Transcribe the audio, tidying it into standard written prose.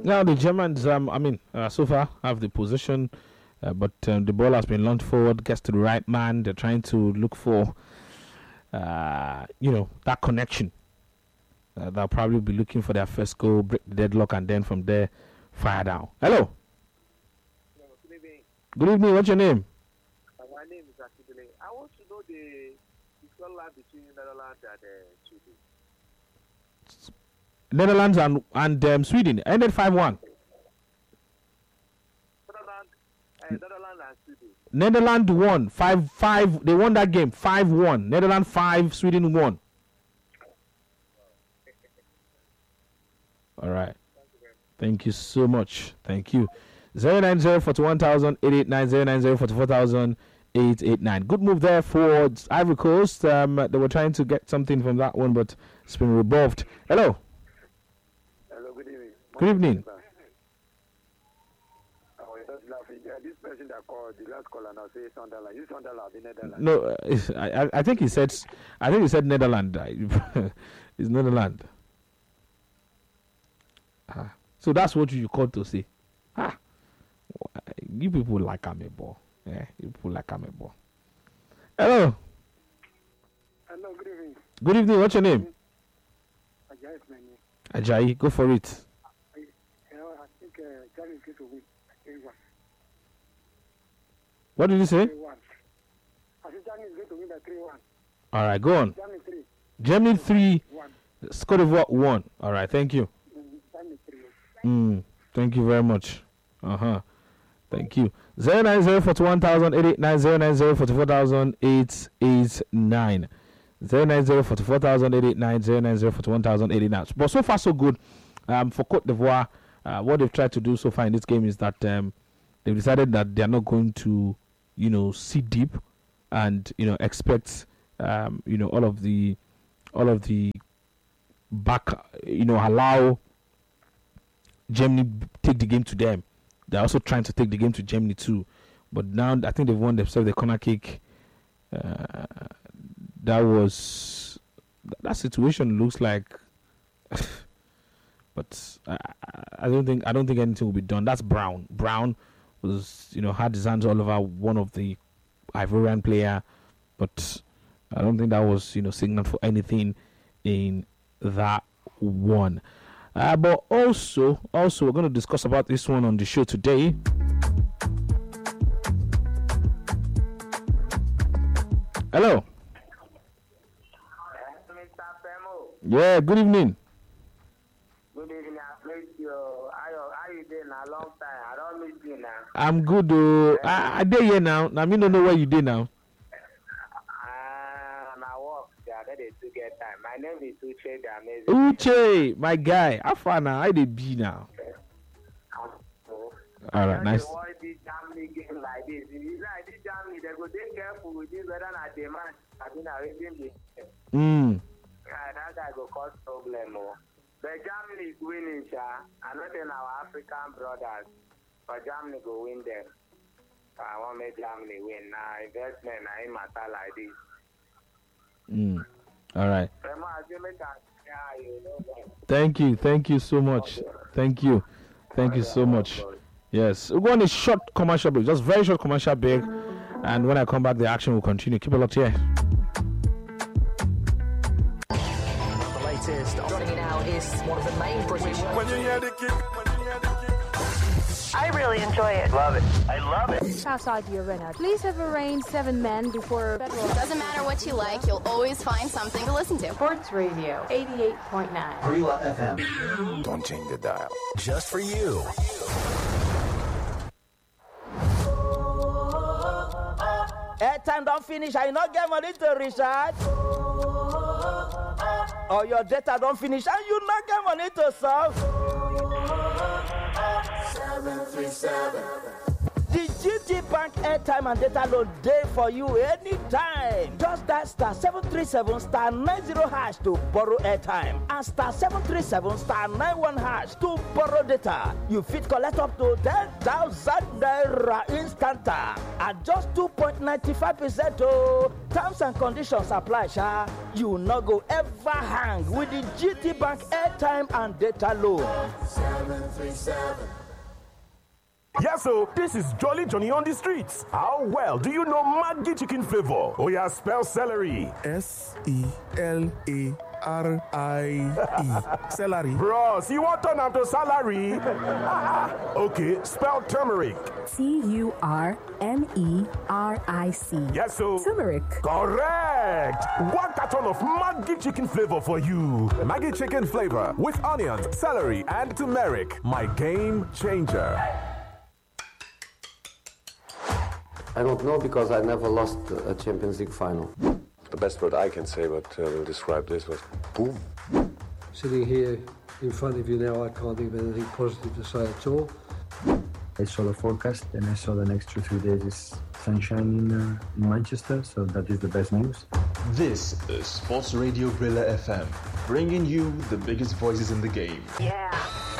Now the Germans, so far have the possession, but the ball has been launched forward, gets to the right man. They're trying to look for, that connection. They'll probably be looking for their first goal, break the deadlock, and then from there, fire down. Hello. Good evening. Good evening. What's your name? My name is Akindele. I want to know the scoreline between Netherlands and Sweden. Netherlands and Sweden ended 5-1. Netherlands and Sweden. Netherlands won 5-5. They won that game 5-1. Netherlands 5, Sweden 1. All right. Thank you so much. Thank you. 090-41,889, 090-44,889. Good move there for Ivory Coast. They were trying to get something from that one, but it's been rebuffed. Hello. Hello, good evening. Good evening. This person that called the last caller now says Sunderland. Is Sunderland in Netherlands? No, I think he said Netherlands. It's Netherlands. So that's what you called to say. You people like Amebo. Yeah, you people like Amebo. Hello. Hello, good evening. Good evening. What's your name? Ajayi is my name. Ajayi, go for it. I think Germany is going to win. 3-1. What did you say? 3-1. I think Germany is going to win by 3-1. All right, go on. Germany 3. Germany 3, 1. Cote d'Ivoire 1. All right, thank you. Germany 3. Thank you very much. Thank you. 090-41,889, 090-44,889. 090-44,889, 090-41,889. But so far so good. For Cote d'Ivoire, what they've tried to do so far in this game is that they've decided that they're not going to, sit deep and expect all of the back, allow Germany take the game to them. They're also trying to take the game to Germany too. But now I think they've won themselves the corner kick. That situation looks like, but I don't think anything will be done. That's Brown. Brown was had his hands all over one of the Ivorian player, but I don't think that was signal for anything in that one. But also we're going to discuss about this one on the show today. Hello. Mr. Femo. Yeah, good evening. Good evening. I missed you. How you doing? A long time. I don't miss you now. I'm good. I dey here now. Now me don't know where you dey now. My work. Yeah, that is to get time. My name is Uche. The amazing. Uche, my guy. How far now? I dey be now. All right, nice. Why this Germany game like this? It's like this Germany. They go take careful with this whether not demand. I mean, I reading this. That guy go cause problem. But Germany is winning, sha. I'm not in our African brothers, but Germany go win them. I want make Germany win. Now investment, I ain't matter like this. All right. Thank you so much. Thank you so much. Yes, we're going to short commercial break, just very short commercial break, and when I come back, the action will continue. Keep it locked here. The latest. Joining me now is one of the main British. When you hear the kick. I really enjoy it. Love it. I love it. Southside Arena. Police have arraigned 7 men before federal. Doesn't matter what you like, you'll always find something to listen to. Sports Radio 88.9. Rila FM. Don't change the dial. Just for you. Airtime don't finish. I not get money to recharge. Or your data don't finish and you not get money to solve. 737. The GT Bank airtime and data load day for you anytime. Just dial star 737 star 90 hash to borrow airtime and star 737 star 91 hash to borrow data. You fit collect up to 10,000 naira instanta at just 2.95%. Oh, terms and conditions apply, sha. You no go ever hang with the GT Bank airtime and data load. 737. Yes, so this is Jolly Johnny on the streets. How well do you know Maggi chicken flavor? Oh yeah, spell celery. Celery. Celery. Bros, you want turn to salary? Okay, spell turmeric. Turmeric. Yes, so turmeric. Correct. 1 carton of Maggi chicken flavor for you. Maggi chicken flavor with onions, celery, and turmeric. My game changer. I don't know because I never lost a Champions League final. The best word I can say, but will describe this was boom. Sitting here in front of you now, I can't think of anything positive to say at all. I saw the forecast and I saw the next 2-3 days is sunshine in Manchester, so that is the best news. This is Sports Radio Brilla FM, bringing you the biggest voices in the game. Yeah.